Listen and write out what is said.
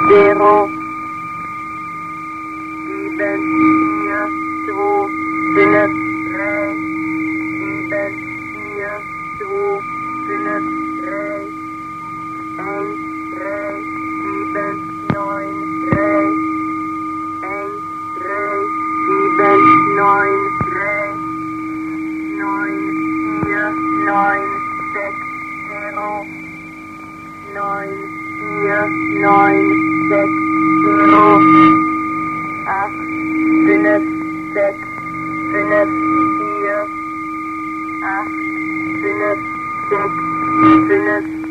0, 7, 4, 2, 5, 3, 7, 4, 2, 5, 3, 1, 3, 7, 9, 3, 1, 3, 7, 9, 3, 9, 4, 9, 6, 0, 9, 4, 9, 6, 0, 8, 5, 6, 5, 4, 8, 5, 6, 5,